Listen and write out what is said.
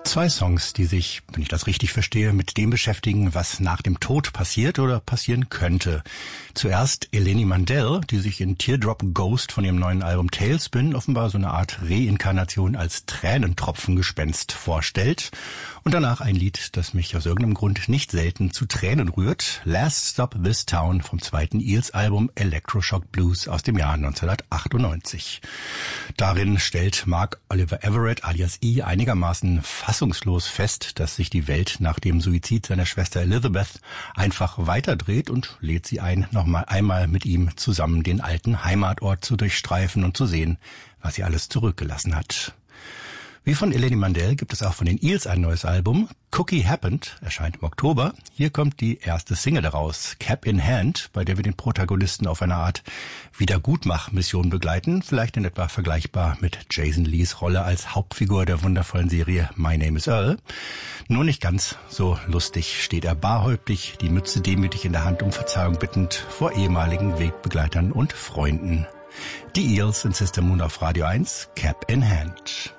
Zwei Songs, die sich, wenn ich das richtig verstehe, mit dem beschäftigen, was nach dem Tod passiert oder passieren könnte. Zuerst Eleni Mandel, die sich in Teardrop Ghost von ihrem neuen Album Tailspin offenbar so eine Art Reinkarnation als Tränentropfengespenst vorstellt. Und danach ein Lied, das mich aus irgendeinem Grund nicht selten zu Tränen rührt. Last Stop This Town vom zweiten Eels-Album Electroshock Blues aus dem Jahr 1998. Darin stellt Mark Oliver Everett alias E einigermaßen fassungslos fest, dass sich die Welt nach dem Suizid seiner Schwester Elizabeth einfach weiterdreht und lädt sie ein, noch einmal mit ihm zusammen den alten Heimatort zu durchstreifen und zu sehen, was sie alles zurückgelassen hat. Wie von Eleni Mandel gibt es auch von den Eels ein neues Album. Cookie Happened erscheint im Oktober. Hier kommt die erste Single daraus, Cap in Hand, bei der wir den Protagonisten auf einer Art Wiedergutmach-Mission begleiten. Vielleicht in etwa vergleichbar mit Jason Lees Rolle als Hauptfigur der wundervollen Serie My Name is Earl. Nur nicht ganz so lustig steht er barhäuptig, die Mütze demütig in der Hand, um Verzeihung bittend vor ehemaligen Wegbegleitern und Freunden. Die Eels in Sister Moon auf Radio 1, Cap in Hand.